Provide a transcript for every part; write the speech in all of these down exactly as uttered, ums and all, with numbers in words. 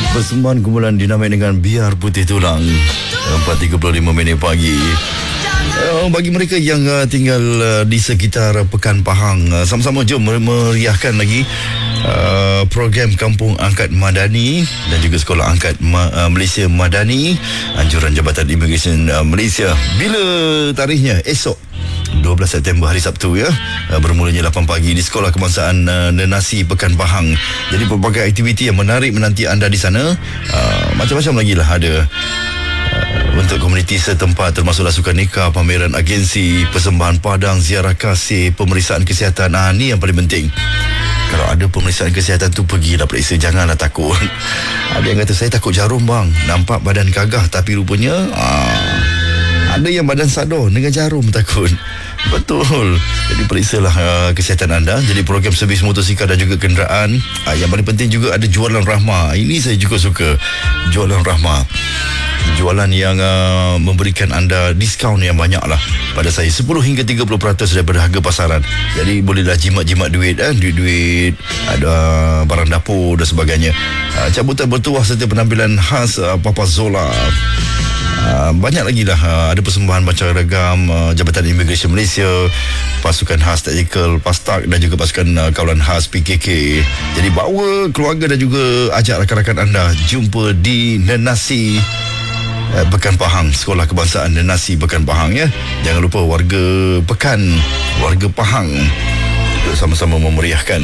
Persembahan kumpulan dinamai dengan Biar Putih Tulang. Empat tiga puluh lima minit pagi. Uh, bagi mereka yang uh, tinggal uh, di sekitar Pekan Pahang, uh, sama-sama jom meriahkan lagi uh, program Kampung Angkat Madani dan juga Sekolah Angkat Ma- uh, Malaysia Madani, anjuran Jabatan Immigration uh, Malaysia. Bila tarikhnya? Esok dua belas September, hari Sabtu ya. Uh, bermulanya lapan pagi di Sekolah Kebangsaan uh, Nenasi Pekan Pahang. Jadi pelbagai aktiviti yang menarik menanti anda di sana. Uh, macam-macam lagi lah ada. Untuk komuniti setempat, termasuklah sukan nikah, pameran agensi, persembahan padang, ziarah kasih, pemeriksaan kesihatan. Ah, ni yang paling penting. Kalau ada pemeriksaan kesihatan tu, pergilah periksa, janganlah takut. Ada yang kata, saya takut jarum bang, nampak badan gagah, tapi rupanya ah, ada yang badan sador dengan jarum takut. Betul. Jadi periksalah uh, kesihatan anda. Jadi program servis motosikal dan juga kenderaan. uh, Yang paling penting juga ada jualan rahmah. Ini saya juga suka, jualan rahmah. Jualan yang uh, memberikan anda diskaun yang banyak lah pada saya, sepuluh hingga tiga puluh peratus daripada harga pasaran. Jadi bolehlah jimat-jimat duit eh? Duit-duit, ada barang dapur dan sebagainya. uh, Cabutan bertuah serta penampilan khas uh, Papa Zola. Uh, banyak lagi lah. uh, Ada persembahan macam ragam uh, Jabatan Immigration Malaysia, pasukan khas Tactical Pastak dan juga pasukan uh, kawalan khas P K K. Jadi bawa keluarga dan juga ajak rakan-rakan anda jumpa di Nenasi uh, Pekan Pahang, Sekolah Kebangsaan Nenasi Pekan Pahang ya. Jangan lupa warga Pekan, warga Pahang, untuk sama-sama memeriahkan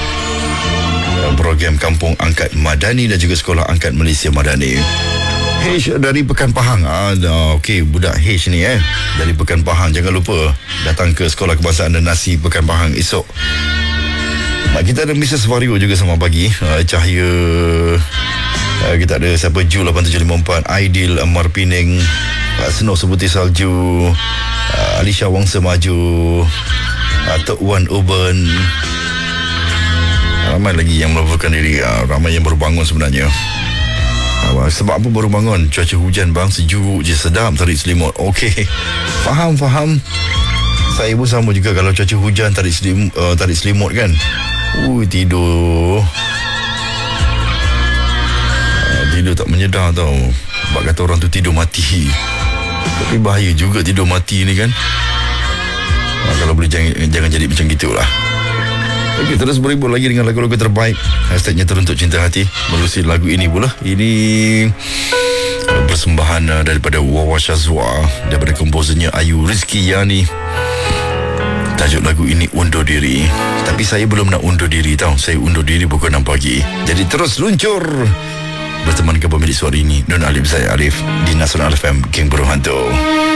uh, program Kampung Angkat Madani dan juga Sekolah Angkat Malaysia Madani. H dari Pekan Pahang. Ah, okey, budak H ni eh dari Pekan Pahang. Jangan lupa datang ke Sekolah Kebangsaan Nenasi Pekan Pahang esok. Mak kita ada Missus Vario juga sama pagi. Uh, Cahaya. Uh, kita ada siapa? Ju lapan tujuh lima empat, Aidil Amar Pining, uh, Snow Sebuti Salju, uh, Alisha Wangsa Maju, uh, Tok Wan Urban. Ramai lagi yang melaporkan diri. Uh, ramai yang baru bangun sebenarnya. Sebab apa baru bangun? Cuaca hujan bang, sejuk je, sedap, tarik selimut. Okey, faham, faham. Saya pun sama juga. Kalau cuaca hujan, tarik selimut, uh, tarik selimut kan. Ui, tidur uh, Tidur tak menyedar tau. Sebab kata orang tu tidur mati. Tapi bahaya juga tidur mati ni kan. uh, Kalau boleh jangan, jangan jadi macam gitulah. Okey, terus berhibur lagi dengan lagu-lagu terbaik. Hashtagnya Teruntuk Cinta Hati. Melalui lagu ini pula. Ini persembahan uh, daripada Wawa Shazwa, daripada komposernya Ayu Rizky Yani. Tajuk lagu ini Undur Diri. Tapi saya belum nak undur diri tau. Saya undur diri pukul enam pagi. Jadi terus luncur berteman ke pemilik suara ini, Nun Alif, saya Arif, di Nasional F M, King Burung Hantu.